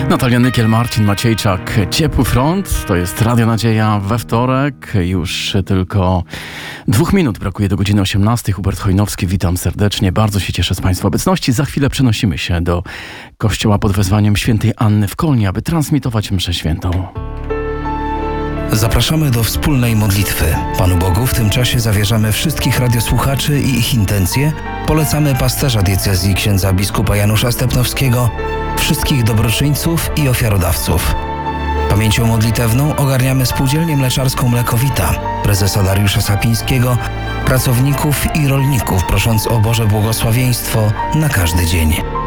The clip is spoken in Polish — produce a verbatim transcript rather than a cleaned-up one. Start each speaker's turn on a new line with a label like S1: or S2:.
S1: Natalia Nykiel, Marcin Maciejczak, Ciepły Front, to jest Radio Nadzieja we wtorek, już tylko dwóch minut brakuje do godziny osiemnastej. Hubert Chojnowski, witam serdecznie, bardzo się cieszę z Państwa obecności. Za chwilę przenosimy się do kościoła pod wezwaniem świętej Anny w Kolni, aby transmitować mszę świętą.
S2: Zapraszamy do wspólnej modlitwy. Panu Bogu w tym czasie zawierzamy wszystkich radiosłuchaczy i ich intencje. Polecamy pasterza diecezji księdza biskupa Janusza Stepnowskiego, wszystkich dobroczyńców i ofiarodawców. Pamięcią modlitewną ogarniamy Spółdzielnię Mleczarską Mlekowita, prezesa Dariusza Sapińskiego, pracowników i rolników, prosząc o Boże błogosławieństwo na każdy dzień.